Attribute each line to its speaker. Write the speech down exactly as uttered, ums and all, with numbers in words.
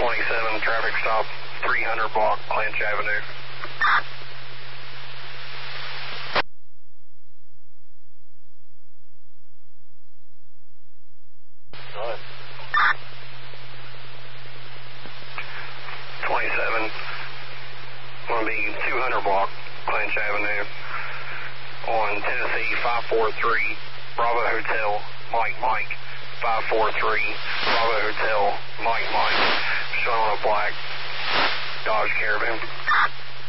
Speaker 1: twenty-seven, traffic stop, three hundred block, Clinch Avenue. twenty-seven, going to be two hundred block, Clinch Avenue, on Tennessee five four three, Bravo Hotel, Mike Mike, five four three, Bravo Hotel, Mike Mike, showing on a black Dodge Caravan.